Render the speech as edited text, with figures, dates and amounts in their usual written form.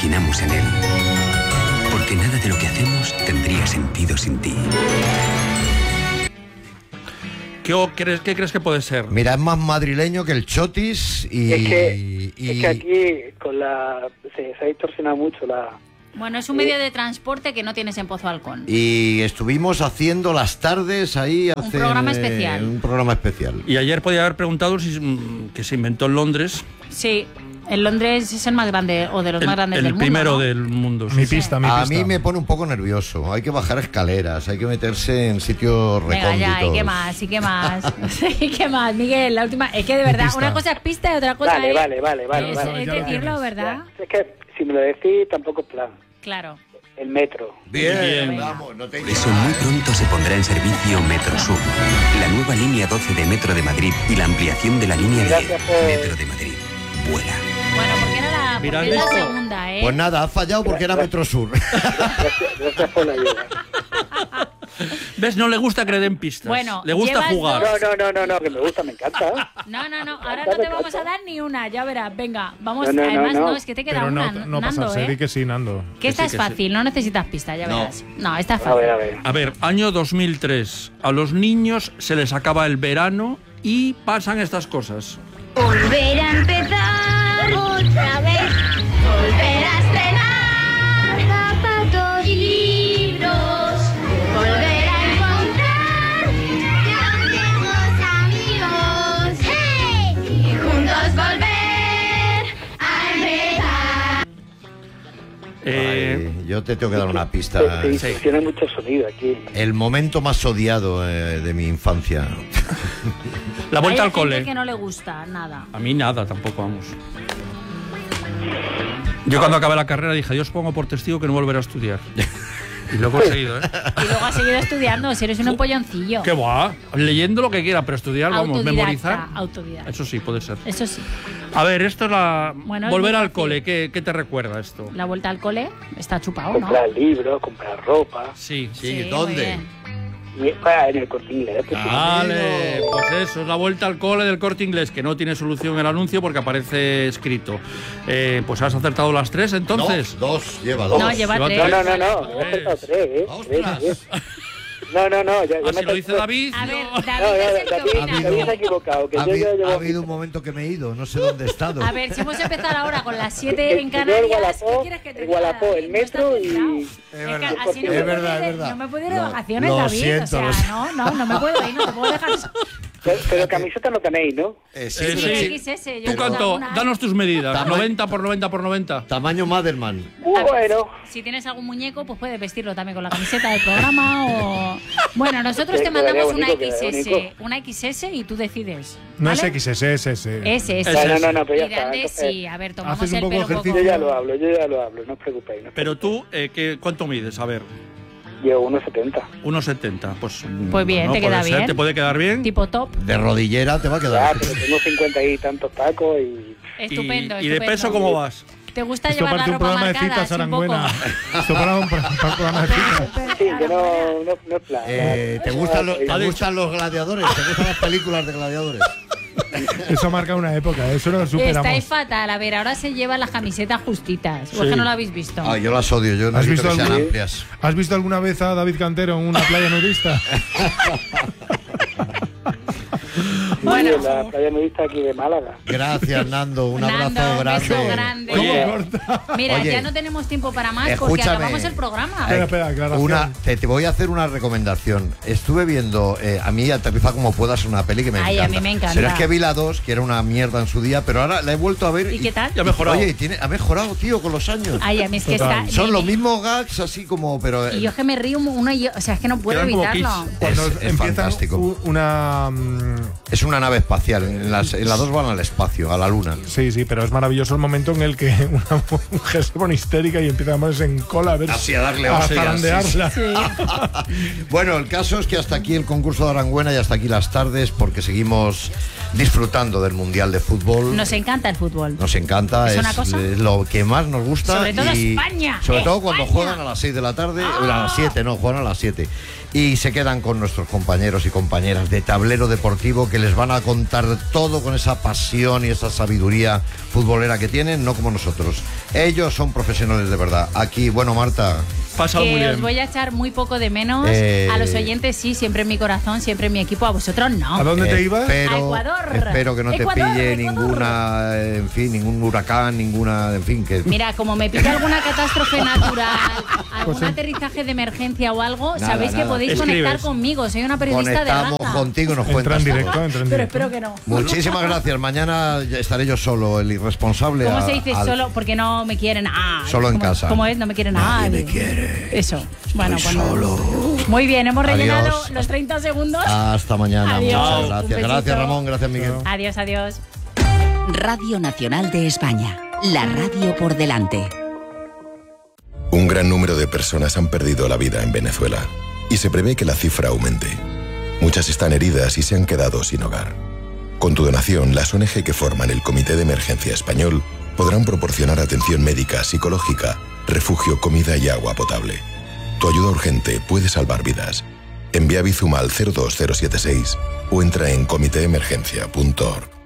imaginamos en él. Porque nada de lo que hacemos tendría sentido sin ti. ¿Qué crees que puede ser? Mira, es más madrileño que el Chotis y... Es que aquí se ha distorsionado mucho la... Bueno, es un medio de transporte que no tienes en Pozo Alcón. Y estuvimos haciendo las tardes ahí... Un programa especial. Un programa especial. Y ayer podía haber preguntado que se inventó en Londres. Sí. En Londres es el más grande, o de los más grandes del mundo. El primero, ¿no? del mundo. Sí. Mi pista. A mí me pone un poco nervioso. Hay que bajar escaleras, hay que meterse en sitios recónditos. Venga ya, ¿y qué más? ¿Y qué más? ¿Y qué más, Miguel? La última... Es que de verdad, una cosa es pista y otra cosa vale, es... Vale. Es decirlo, ¿verdad? Ya. Es que si me lo decís, tampoco es plan. Claro. El metro. Bien. Vamos, no te... Por eso muy pronto se pondrá en servicio Metro Sur, la nueva línea 12 de Metro de Madrid y la ampliación de la línea 10 Metro de Madrid. Vuela. Bueno, porque era la segunda, ¿eh? Pues nada, has fallado porque era Metro Sur. Gracias por la ayuda. ¿Ves? No le gusta que le den pistas. Bueno, le gusta jugar. No, que me gusta, me encanta. No, ahora no te vamos a dar ni una, ya verás. Venga, vamos, además, es que te queda una, no Nando, pasarse, di que sí, Nando. Que esta es fácil, no necesitas pista, ya verás. No, esta es fácil. A ver, año 2003. A los niños se les acaba el verano y pasan estas cosas. Volver a empezar otra vez, volver a estrenar zapatos y libros, volver a encontrar antiguos amigos, ¡hey! Y juntos volver a empezar. Yo te tengo que dar una pista. Se distorsiona mucho sonido aquí. El momento más odiado de mi infancia. La vuelta al Hay cole. gente que no le gusta nada. A mí nada, tampoco, vamos. Yo cuando acabé la carrera dije, Dios pongo por testigo que no volveré a estudiar. Y lo he conseguido, ¿eh? Y luego has seguido estudiando, si eres un empolloncillo. ¿Qué va? Leyendo lo que quiera, pero estudiar, vamos, memorizar. Autodidacta. Eso sí, puede ser. Eso sí. A ver, esto es la... Bueno, volver es muy al cole, ¿qué te recuerda esto? La vuelta al cole está chupado, ¿no? Comprar libros, comprar ropa. Sí. ¿Dónde? En el Corte Inglés. Vale, pues eso, es la vuelta al cole del Corte Inglés, que no tiene solución el anuncio porque aparece escrito. Pues has acertado las 3, entonces. No, 2, lleva 2. No, lleva 3. No, he acertado 3, No, ya si lo dice David. A ver, no. David se ha equivocado. Ha habido un momento que me he ido, no sé dónde he estado. A ver, si hemos empezado ahora con las 7 en Canarias, ¿qué quieres que te diga? Gualapó, el metro y... Es verdad. No me puedo ir de vacaciones, David. Siento, no me puedo ir, no te puedo dejar. Pero camiseta no tenéis, ¿no? Sí. XS. ¿Tú cuánto? Danos tus medidas. 90 por 90 por 90. Tamaño Madelman. Bueno. Si tienes algún muñeco, pues puedes vestirlo también con la camiseta del programa o... Bueno, nosotros te mandamos una XS y tú decides. No ¿vale? es XS, es S. No, pero ya Y grande, está. sí, a ver, tomamos haces un el poco pelo ejercicio. poco... Yo ya lo hablo, no os preocupéis. Pero tú, ¿cuánto mides? A ver. Yo 1,70. 1,70. Pues bien, te queda bien. ¿Te puede quedar bien? Tipo top. De rodillera te va a quedar. Ya, pero tengo 50 y tantos tacos y... Estupendo, ¿Y de peso cómo vas? ¿Te gusta Esto llevar la parece un ropa programa de marcada? citas, así un poco? Aranguena. Esto para un programa de citas. Sí, que no es plan. ¿Te gustan los gladiadores? ¿Te gustan las películas de gladiadores? Eso marca una época, eso lo superamos. Estáis fatal. A ver, ahora se llevan las camisetas justitas. ¿O es que no lo habéis visto? Yo las odio, yo no he visto que sean amplias. ¿Has visto alguna vez a David Cantero en una playa nudista? Bueno, la playa nudista aquí de Málaga. Gracias, Nando. Un Nando, abrazo un grande. beso grande. Mira, Oye, ya no tenemos tiempo para más porque escúchame. acabamos el programa. Espera, aclaración. Te voy a hacer una recomendación. Estuve viendo, a mí Aterriza como puedas, una peli que me encanta. A mí me encanta. Pero es que vi la 2, que era una mierda en su día, pero ahora la he vuelto a ver. ¿Y qué tal? Ya ha mejorado. Oye, ha mejorado, tío, con los años. Ay, a mí es que está... Son los mismos gags, así como... pero Y yo es que me río uno y yo... O sea, es que no puedo Quedan como evitarlo. Cuando es empieza fantástico. Es una nave espacial. En la 2 van al espacio, a la luna. Sí, pero es maravilloso el momento en el que una mujer se pone histérica y empieza a ponerse en cola a ver Así a darle a hostias, zarandearla. Bueno, el caso es que hasta aquí el concurso de Aranguena y hasta aquí las tardes, porque seguimos disfrutando del Mundial de Fútbol. Nos encanta el fútbol. Nos encanta, ¿Es una cosa? es lo que más nos gusta. Sobre todo España. Sobre todo cuando España. juegan a las 6 de la tarde, a las 7, no, juegan a las 7. Y se quedan con nuestros compañeros y compañeras de Tablero Deportivo, que que les van a contar todo con esa pasión y esa sabiduría futbolera que tienen, no como nosotros. Ellos son profesionales de verdad. Aquí, bueno, Marta... Pasado muy bien. Os voy a echar muy poco de menos. A los oyentes sí, siempre en mi corazón, siempre en mi equipo. A vosotros no. ¿A dónde te ibas? A Ecuador. Espero que no te pille ninguna, en fin, ningún huracán, ninguna, en fin, que... Mira, como me pilla alguna catástrofe natural, algún aterrizaje de emergencia o algo, sabéis que podéis conectar conmigo. Soy una periodista de raza. Conectamos contigo y nos cuentas Entra en directo. Pero espero que no. Muchísimas gracias. Mañana estaré yo solo, el irresponsable. ¿Cómo se dice solo? Porque no me quieren. Solo en casa. ¿Cómo es? No me quieren nada. Nadie me quiere. Eso. Bueno, Estoy pues solo. Muy bien, hemos rellenado Adiós. los 30 segundos. Hasta mañana. Adiós. Muchas Un gracias. besito. Gracias, Ramón. Gracias, Miguel. Adiós, adiós. Radio Nacional de España. La radio por delante. Un gran número de personas han perdido la vida en Venezuela y se prevé que la cifra aumente. Muchas están heridas y se han quedado sin hogar. Con tu donación, las ONG que forman el Comité de Emergencia Español podrán proporcionar atención médica, psicológica, refugio, comida y agua potable. Tu ayuda urgente puede salvar vidas. Envía Bizum al 02076 o entra en comiteemergencia.org.